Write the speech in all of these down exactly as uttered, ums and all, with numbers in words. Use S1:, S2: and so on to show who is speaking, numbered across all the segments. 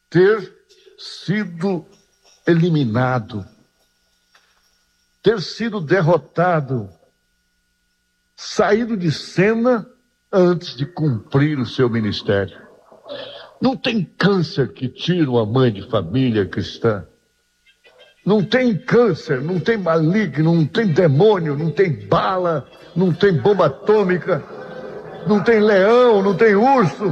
S1: ter sido eliminado, ter sido derrotado, saído de cena antes de cumprir o seu ministério. Não tem câncer que tire uma mãe de família cristã. Não tem câncer, não tem maligno, não tem demônio, não tem bala, não tem bomba atômica, não tem leão, não tem urso,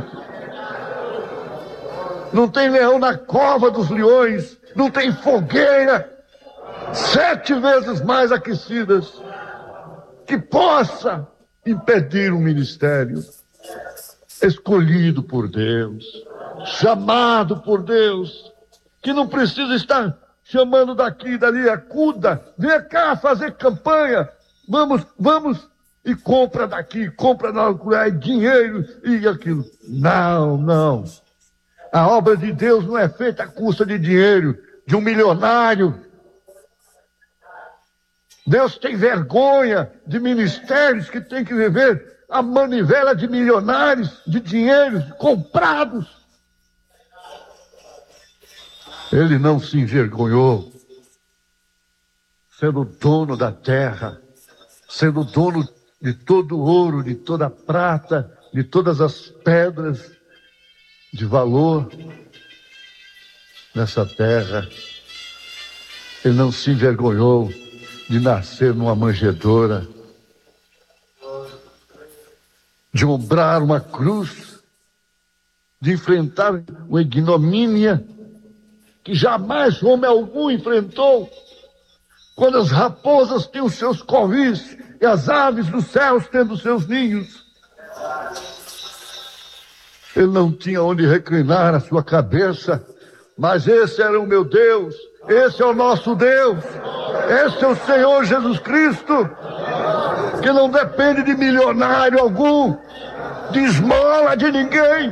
S1: não tem leão na cova dos leões, não tem fogueira sete vezes mais aquecidas que possa impedir um ministério escolhido por Deus, chamado por Deus, que não precisa estar chamando daqui e dali, acuda, vem cá fazer campanha, vamos, vamos, e compra daqui, compra da lá, dinheiro e aquilo. Não, não. A obra de Deus não é feita à custa de dinheiro, de um milionário. Deus tem vergonha de ministérios que têm que viver a manivela de milionários, de dinheiros comprados. Ele não se envergonhou, sendo dono da terra, sendo dono de todo o ouro, de toda a prata, de todas as pedras de valor nessa terra. Ele não se envergonhou de nascer numa manjedoura, de ombrar uma cruz, de enfrentar uma ignomínia que jamais homem algum enfrentou. Quando as raposas têm os seus covis e as aves dos céus tendo os seus ninhos, ele não tinha onde reclinar a sua cabeça, mas esse era o meu Deus, esse é o nosso Deus, esse é o Senhor Jesus Cristo, que não depende de milionário algum, de esmola de ninguém.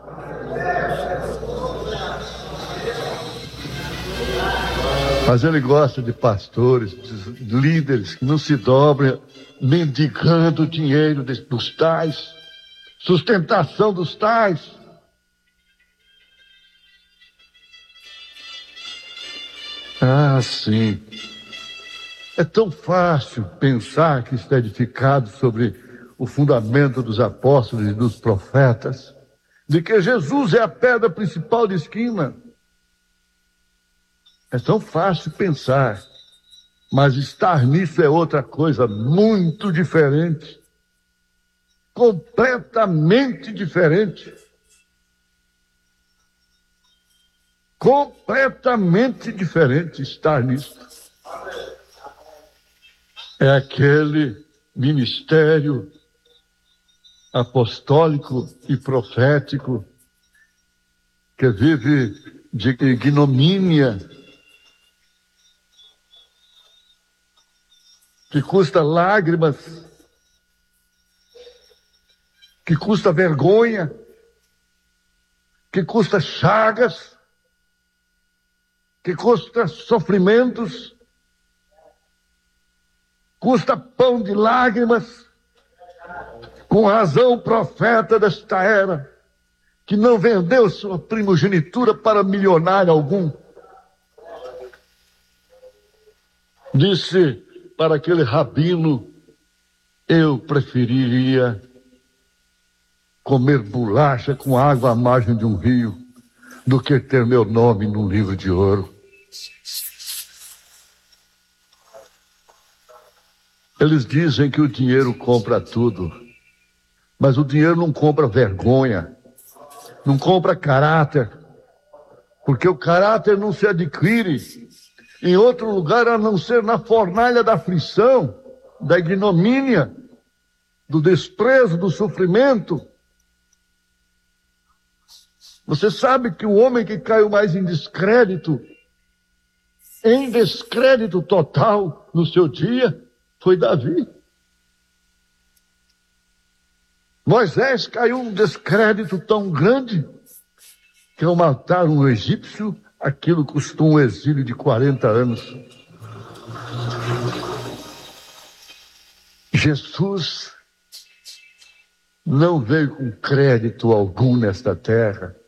S1: Mas ele gosta de pastores, de líderes que não se dobram mendigando o dinheiro dos tais, sustentação dos tais. Ah, sim. É tão fácil pensar que está edificado sobre o fundamento dos apóstolos e dos profetas, de que Jesus é a pedra principal de esquina. É tão fácil pensar, mas estar nisso é outra coisa muito diferente, completamente diferente. Completamente diferente estar nisso. É aquele ministério apostólico e profético que vive de ignomínia, que custa lágrimas, que custa vergonha, que custa chagas, que custa sofrimentos, custa pão de lágrimas. Com razão, o profeta desta era, que não vendeu sua primogenitura para milionário algum, disse para aquele rabino: eu preferiria comer bolacha com água à margem de um rio do que ter meu nome num livro de ouro. Eles dizem que o dinheiro compra tudo, mas o dinheiro não compra vergonha, não compra caráter, porque o caráter não se adquire em outro lugar a não ser na fornalha da aflição, da ignomínia, do desprezo, do sofrimento. Você sabe que o homem que caiu mais em descrédito, em descrédito total no seu dia, foi Davi. Moisés caiu em um descrédito tão grande que ao matar um egípcio, aquilo custou um exílio de quarenta anos. Jesus não veio com crédito algum nesta terra.